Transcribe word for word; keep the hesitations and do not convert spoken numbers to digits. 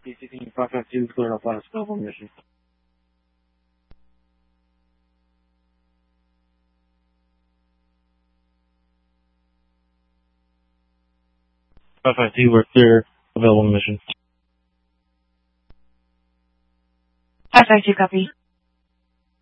P sixteen five five two, cleared off line of scope on mission. five five two, we're clear, available on mission. five five two, copy.